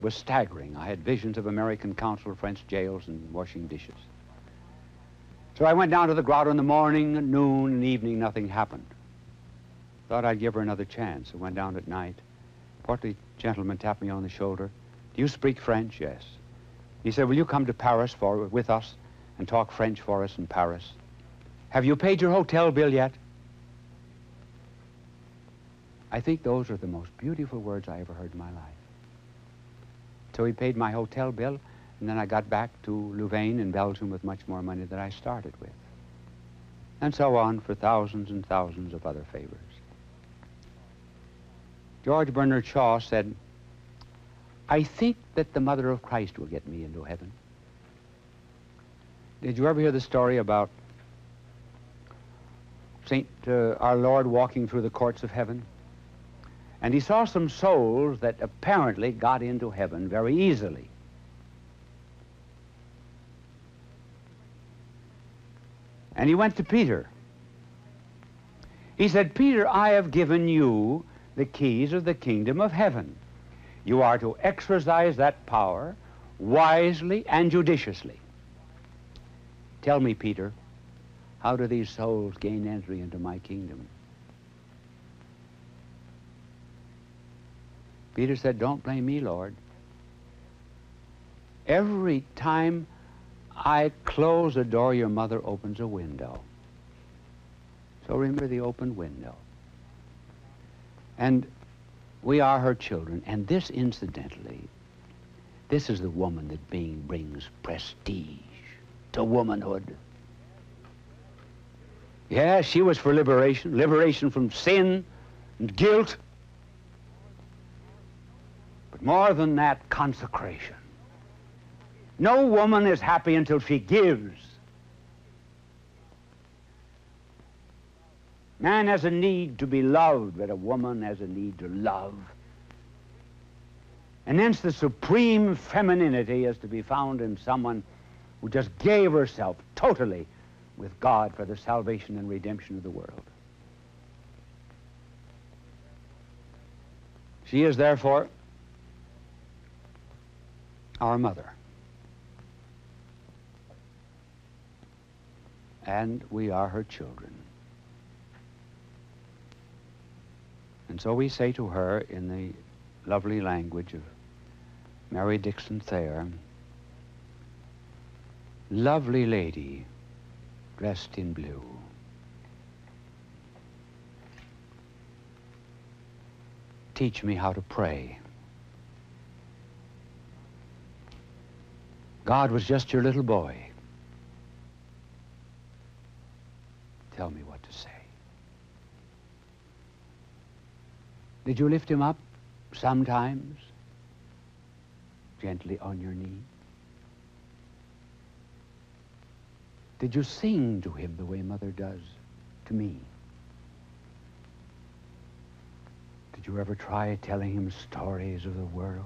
was staggering. I had visions of American consul French jails and washing dishes. So I went down to the grotto in the morning, at noon, and evening. Nothing happened. Thought I'd give her another chance. I went down at night. Portly gentleman tapped me on the shoulder. Do you speak French? Yes. He said, will you come to Paris with us and talk French for us in Paris? Have you paid your hotel bill yet? I think those are the most beautiful words I ever heard in my life. So he paid my hotel bill, and then I got back to Louvain in Belgium with much more money than I started with. And so on for thousands and thousands of other favors. George Bernard Shaw said, I think that the Mother of Christ will get me into heaven. Did you ever hear the story about our Lord walking through the courts of heaven? And he saw some souls that apparently got into heaven very easily. And he went to Peter. He said, Peter, I have given you the keys of the kingdom of heaven. You are to exercise that power wisely and judiciously. Tell me, Peter, how do these souls gain entry into my kingdom? Peter said, don't blame me, Lord. Every time I close a door, your mother opens a window. So remember the open window. And we are her children. And this, incidentally, this is the woman that brings prestige to womanhood. Yeah, she was for liberation, liberation from sin and guilt. But more than that, consecration. No woman is happy until she gives. Man has a need to be loved, but a woman has a need to love. And hence the supreme femininity is to be found in someone who just gave herself totally with God for the salvation and redemption of the world. She is therefore our mother. And we are her children. And so we say to her in the lovely language of Mary Dixon Thayer, lovely lady dressed in blue, teach me how to pray. God was just your little boy. Tell me what to say. Did you lift him up sometimes, gently on your knee? Did you sing to him the way Mother does to me? Did you ever try telling him stories of the world?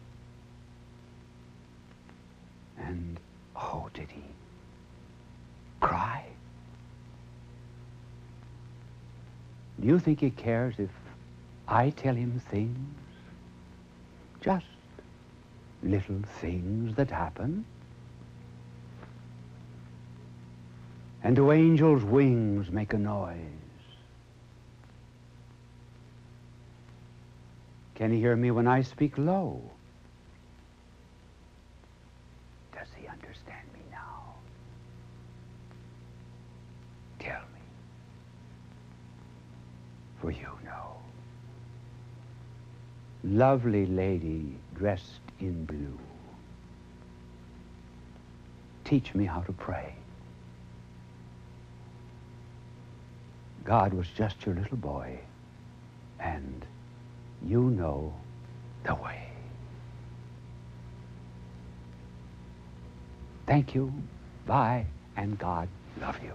And, oh, did he cry? Do you think he cares if I tell him things? Just little things that happen? And do angels' wings make a noise? Can he hear me when I speak low? Does he understand me now? Tell me, for you know. Lovely lady dressed in blue, teach me how to pray. God was just your little boy, and you know the way. Thank you, bye, and God love you.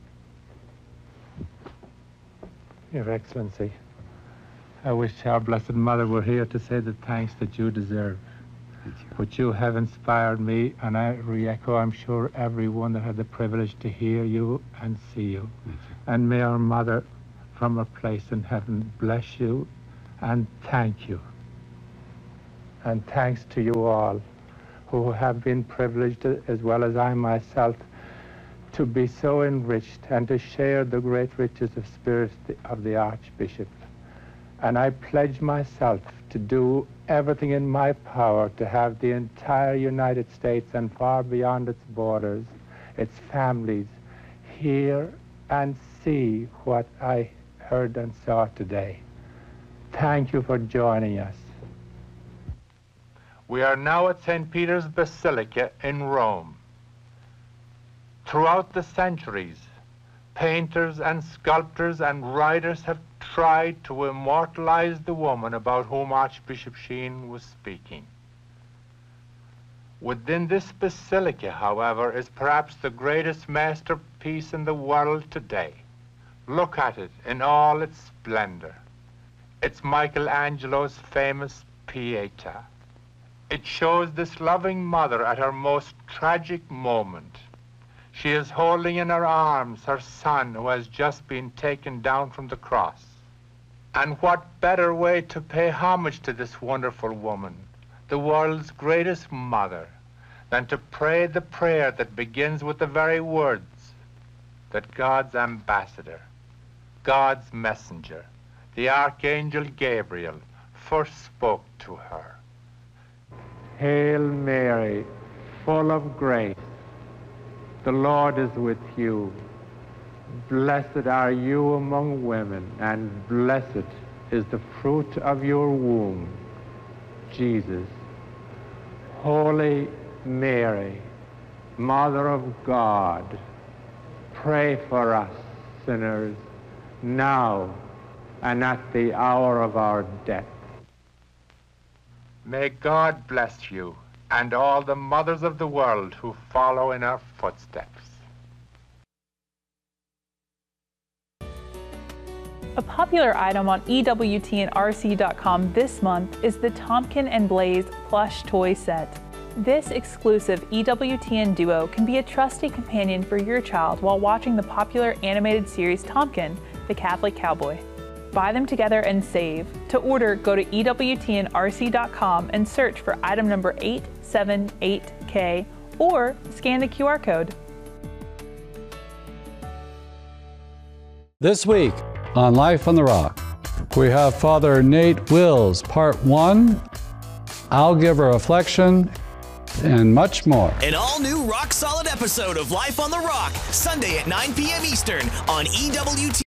Your Excellency, I wish our Blessed Mother were here to say the thanks that you deserve. Thank you. But you have inspired me, and I re-echo, I'm sure, everyone that had the privilege to hear you and see you. Thank you. And may our Mother from her place in heaven bless you and thank you. And thanks to you all who have been privileged, as well as I myself, to be so enriched and to share the great riches of spirit of the Archbishop. And I pledge myself to do everything in my power to have the entire United States and far beyond its borders, its families, hear and see what I heard and saw today. Thank you for joining us. We are now at St. Peter's Basilica in Rome. Throughout the centuries, painters and sculptors and writers have tried to immortalize the woman about whom Archbishop Sheen was speaking. Within this basilica, however, is perhaps the greatest masterpiece in the world today. Look at it in all its splendor. It's Michelangelo's famous Pieta. It shows this loving mother at her most tragic moment. She is holding in her arms her son who has just been taken down from the cross. And what better way to pay homage to this wonderful woman, the world's greatest mother, than to pray the prayer that begins with the very words that God's ambassador, God's messenger, the Archangel Gabriel, first spoke to her. Hail Mary, full of grace, the Lord is with you. Blessed are you among women, and blessed is the fruit of your womb, Jesus. Holy Mary, Mother of God, pray for us sinners, now and at the hour of our death. May God bless you and all the mothers of the world who follow in our footsteps. A popular item on EWTNRC.com this month is the Tompkin and Blaze plush toy set. This exclusive EWTN duo can be a trusty companion for your child while watching the popular animated series Tompkin, the Catholic Cowboy. Buy them together and save. To order, go to EWTNRC.com and search for item number 878K or scan the QR code. This week on Life on the Rock, we have Father Nate Wills, Part 1, I'll Give a Reflection, and much more. An all-new rock-solid episode of Life on the Rock, Sunday at 9 p.m. Eastern on EWTN.